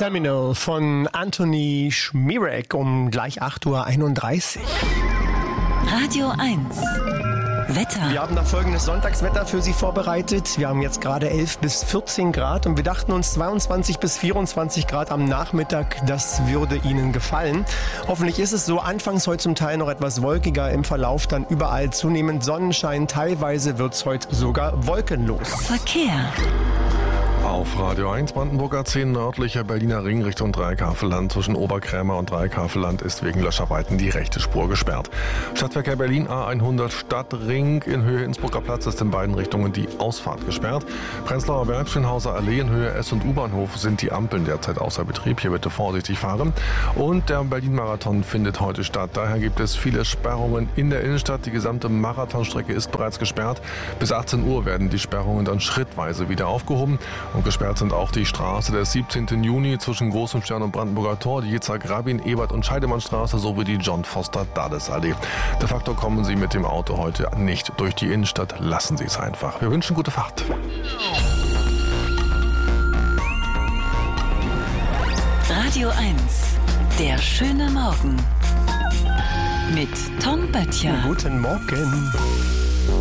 Seminole von Anthony Schmierek um gleich 8:31 Uhr. Radio 1. Wetter. Wir haben da folgendes Sonntagswetter für Sie vorbereitet. Wir haben jetzt gerade 11 bis 14 Grad und wir dachten uns 22 bis 24 Grad am Nachmittag, das würde Ihnen gefallen. Hoffentlich ist es so. Anfangs heute zum Teil noch etwas wolkiger, im Verlauf dann überall zunehmend Sonnenschein. Teilweise wird es heute sogar wolkenlos. Verkehr. Auf Radio 1 Brandenburger 10 nördlicher Berliner Ring Richtung Dreikäferland. Zwischen Oberkrämer und Dreikäferland ist wegen Löscharbeiten die rechte Spur gesperrt. Stadtverkehr Berlin A100 Stadtring in Höhe Innsbrucker Platz ist in beiden Richtungen die Ausfahrt gesperrt. Prenzlauer Berg, Schönhauser Allee in Höhe S- und U-Bahnhof sind die Ampeln derzeit außer Betrieb. Hier bitte vorsichtig fahren. Und der Berlin-Marathon findet heute statt. Daher gibt es viele Sperrungen in der Innenstadt. Die gesamte Marathonstrecke ist bereits gesperrt. Bis 18 Uhr werden die Sperrungen dann schrittweise wieder aufgehoben. Und gesperrt sind auch die Straße des 17. Juni zwischen Großem Stern und Brandenburger Tor, die Yitzhak Rabin, Ebert und Scheidemannstraße sowie die John Foster Dulles Allee. De facto kommen Sie mit dem Auto heute nicht durch die Innenstadt. Lassen Sie es einfach. Wir wünschen gute Fahrt. Radio 1. Der schöne Morgen. Mit Tom Böttcher. Guten Morgen.